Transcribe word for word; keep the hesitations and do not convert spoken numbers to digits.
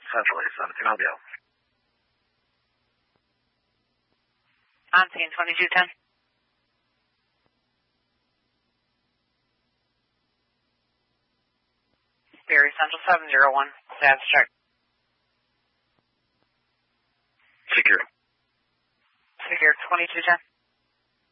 Central eight seventeen, I'll be out. On scene twenty-two ten. Berry Central seven zero one, status check. Secure. Secure twenty-two ten.